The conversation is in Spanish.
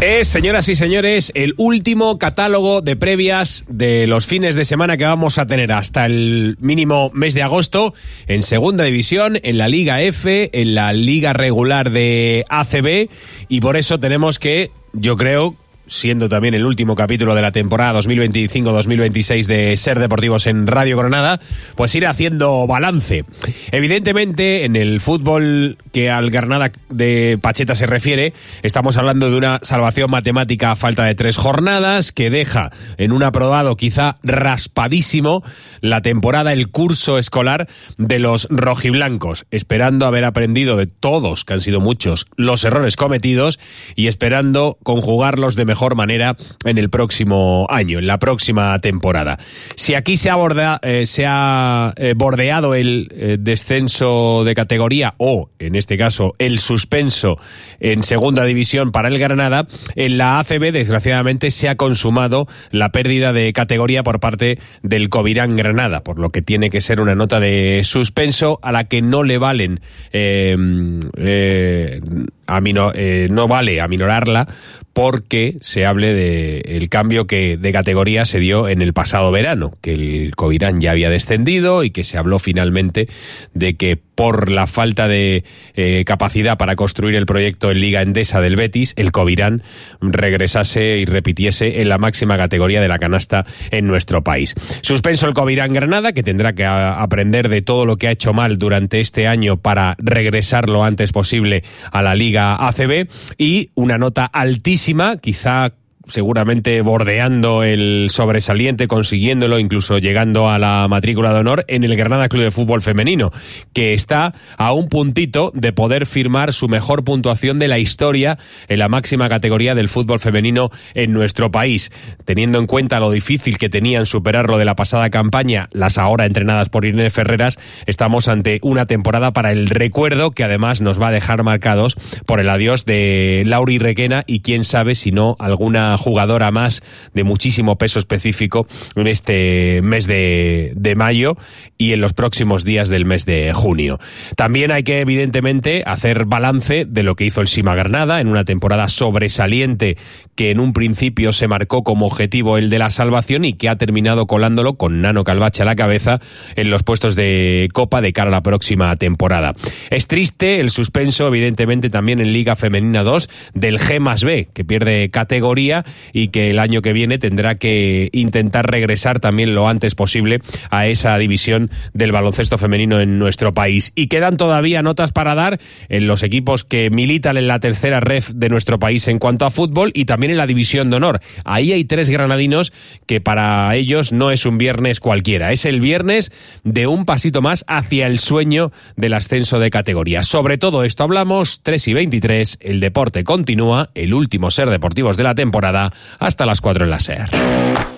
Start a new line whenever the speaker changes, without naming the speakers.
Es, señoras y señores, el último catálogo de previas de los fines de semana que vamos a tener hasta el mínimo mes de agosto en Segunda División, en la Liga F, en la Liga Regular de ACB, y por eso tenemos que, yo creo, siendo también el último capítulo de la temporada 2025-2026 de Ser Deportivos en Radio Granada, pues ir haciendo balance. Evidentemente, en el fútbol que al Granada de Pacheta se refiere, estamos hablando de una salvación matemática a falta de 3 jornadas, que deja en un aprobado quizá raspadísimo la temporada, el curso escolar de los rojiblancos, esperando haber aprendido de todos, que han sido muchos, los errores cometidos, y esperando conjugarlos de mejor manera en el próximo año, en la próxima temporada. Si aquí se ha bordeado el descenso de categoría, o en este caso el suspenso en Segunda División para el Granada, en la ACB desgraciadamente se ha consumado la pérdida de categoría por parte del Covirán Granada, por lo que tiene que ser una nota de suspenso a la que no le valen no vale aminorarla, porque se hable del cambio que de categoría se dio en el pasado verano, que el Covirán ya había descendido y que se habló finalmente de que por la falta de capacidad para construir el proyecto en Liga Endesa del Betis, el Covirán regresase y repitiese en la máxima categoría de la canasta en nuestro país. Suspenso el Covirán Granada, que tendrá que aprender de todo lo que ha hecho mal durante este año para regresar lo antes posible a la Liga ACB, y una nota altísima, quizá seguramente bordeando el sobresaliente, consiguiéndolo, incluso llegando a la matrícula de honor en el Granada Club de Fútbol Femenino, que está a un puntito de poder firmar su mejor puntuación de la historia en la máxima categoría del fútbol femenino en nuestro país. Teniendo en cuenta lo difícil que tenían superar lo de la pasada campaña, las ahora entrenadas por Irene Ferreras, estamos ante una temporada para el recuerdo, que además nos va a dejar marcados por el adiós de Lauri Requena, y quién sabe si no alguna jugadora más de muchísimo peso específico en este mes de mayo y en los próximos días del mes de junio. También hay que, evidentemente, hacer balance de lo que hizo el Sima Granada en una temporada sobresaliente, que en un principio se marcó como objetivo el de la salvación y que ha terminado colándolo con Nano Calvache a la cabeza en los puestos de Copa de cara a la próxima temporada. Es triste el suspenso, evidentemente, también en Liga Femenina 2 del G+B, que pierde categoría y que el año que viene tendrá que intentar regresar también lo antes posible a esa división del baloncesto femenino en nuestro país. Y quedan todavía notas para dar en los equipos que militan en la tercera ref de nuestro país en cuanto a fútbol, y también en la división de honor. Ahí hay 3 granadinos que para ellos no es un viernes cualquiera, es el viernes de un pasito más hacia el sueño del ascenso de categoría. Sobre todo esto hablamos, 3:23, el deporte continúa, el último Ser Deportivos de la temporada, hasta las 4 en la SER.